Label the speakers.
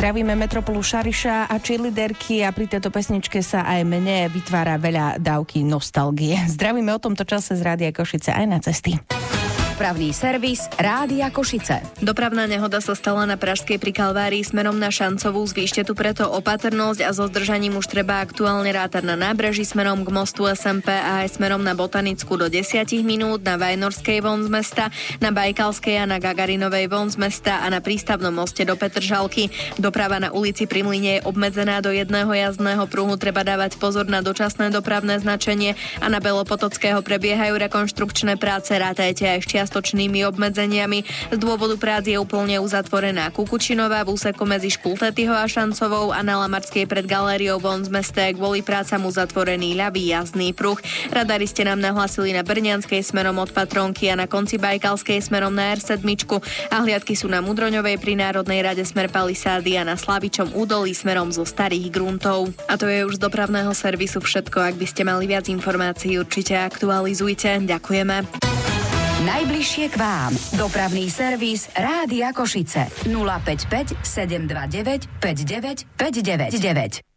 Speaker 1: Zdravíme metropolu Šariša a cheerleaderky a pri tejto pesničke sa aj mne vytvára veľa dávky nostalgie. Zdravíme o tomto čase z Rádia Košice aj na cesty.
Speaker 2: Dopravný servis Rádia Košice.
Speaker 3: Dopravná nehoda sa stala na Pražskej pri Kalvárii smerom na Šancovú. Zvýšte tu preto opatrnosť a so zdržaním už treba aktuálne rátať na nábreží smerom k mostu SMP a aj smerom na Botanickú do 10 minút, na Vajnorskej von z mesta, na Bajkalskej a na Gagarinovej von z mesta a na prístavnom moste do Petržalky. Doprava na ulici Pri Mlyne je obmedzená do jedného jazdného pruhu, treba dávať pozor na dočasné dopravné značenie a na Belopotockého prebiehajú rekonštrukčné práce, rátajte aj čiastočnými obmedzeniami. Z dôvodu prác je úplne uzatvorená Kukučinová v úseku medzi Škultetyho a Šancovou a na Lamarskej pred galériou von z mesta kvôli prácam uzatvorený ľavý jazdný pruh. Radari ste nám nahlasili na Brňanskej smerom od Patronky a na konci Bajkalskej smerom na R7 a hliadky sú na Mudroňovej pri Národnej rade smer Palisády a na Slavičom údolí smerom zo Starých Gruntov. A to je už z dopravného servisu všetko. Ak by ste mali viac informácií, určite aktualizujte. Ďakujeme.
Speaker 2: Najbližšie k vám. Dopravný servis Rádia Košice. 055 729 59 599.